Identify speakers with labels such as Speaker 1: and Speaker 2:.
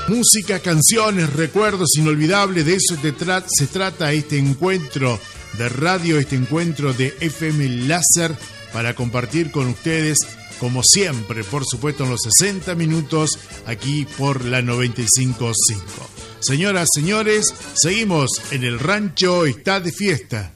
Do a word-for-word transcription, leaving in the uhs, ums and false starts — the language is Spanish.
Speaker 1: Música, canciones, recuerdos inolvidables, de eso te tra- se trata este encuentro de radio, este encuentro de F M Láser, para compartir con ustedes, como siempre, por supuesto, en los sesenta minutos, aquí por la noventa y cinco punto cinco. Señoras, señores, seguimos en El Rancho Está de Fiesta.